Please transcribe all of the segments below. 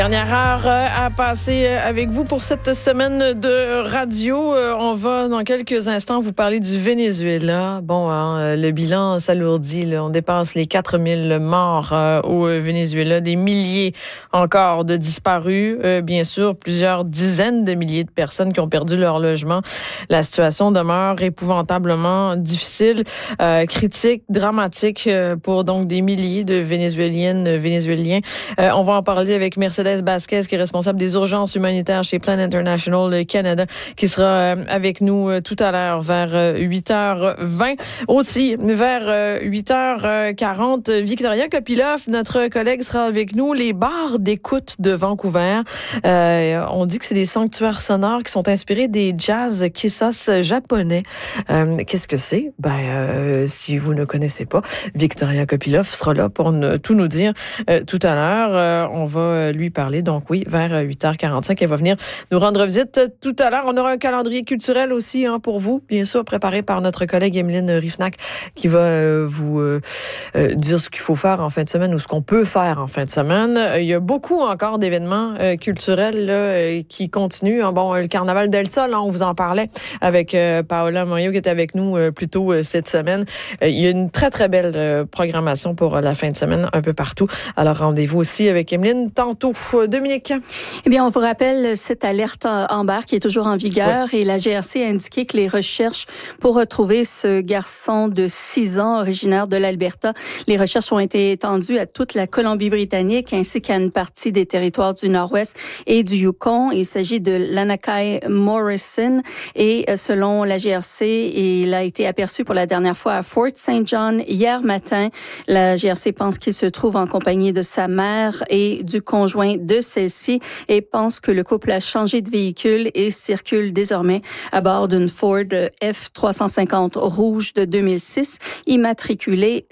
Dernière heure à passer avec vous pour cette semaine de radio. On va dans quelques instants vous parler du Venezuela. Bon, le bilan s'alourdit. On dépasse les 4000 morts au Venezuela. Des milliers encore de disparus. Bien sûr, plusieurs dizaines de milliers de personnes qui ont perdu leur logement. La situation demeure épouvantablement difficile, critique, dramatique pour donc des milliers de Vénézuéliennes, Vénézuéliens. On va en parler avec Mercedes Vasquez, qui est responsable des urgences humanitaires chez Plan International Canada, qui sera avec nous tout à l'heure vers 8h20. Aussi, vers 8h40, Victoria Kopylov, notre collègue, sera avec nous. Les bars d'écoute de Vancouver, on dit que c'est des sanctuaires sonores qui sont inspirés des jazz kissas japonais. Qu'est-ce que c'est? Si vous ne connaissez pas, Victoria Kopylov sera là pour tout nous dire tout à l'heure. On va lui parler. Donc oui, vers 8h45, elle va venir nous rendre visite tout à l'heure. On aura un calendrier culturel aussi pour vous, bien sûr, préparé par notre collègue Emeline Rifnac, qui va vous dire ce qu'il faut faire en fin de semaine ou ce qu'on peut faire en fin de semaine. Il y a beaucoup encore d'événements culturels là, qui continuent. Le Carnaval del Sol, on vous en parlait avec Paola Moyo qui était avec nous plus tôt cette semaine. Il y a une très, très belle programmation pour la fin de semaine un peu partout. Alors, rendez-vous aussi avec Emeline tantôt. Dominique. Eh bien, on vous rappelle cette alerte Amber qui est toujours en vigueur et la GRC a indiqué que les recherches pour retrouver ce garçon de 6 ans originaire de l'Alberta, les recherches ont été étendues à toute la Colombie-Britannique ainsi qu'à une partie des territoires du Nord-Ouest et du Yukon. Il s'agit de Lanakai Morrison et selon la GRC, il a été aperçu pour la dernière fois à Fort St. John hier matin. La GRC pense qu'il se trouve en compagnie de sa mère et du conjoint de celle-ci et pense que le couple a changé de véhicule et circule désormais à bord d'une Ford F350 rouge de 2006, immatriculée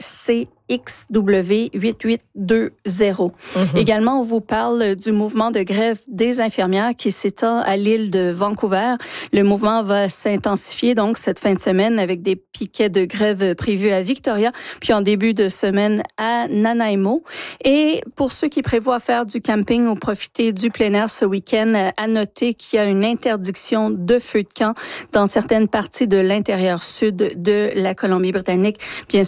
CXW8820. Également, on vous parle du mouvement de grève des infirmières qui s'étend à l'île de Vancouver. Le mouvement va s'intensifier donc cette fin de semaine avec des piquets de grève prévus à Victoria, puis en début de semaine à Nanaimo. Et pour ceux qui prévoient faire du camping ou profiter du plein air ce week-end, à noter qu'il y a une interdiction de feu de camp dans certaines parties de l'intérieur sud de la Colombie-Britannique. Bien sûr,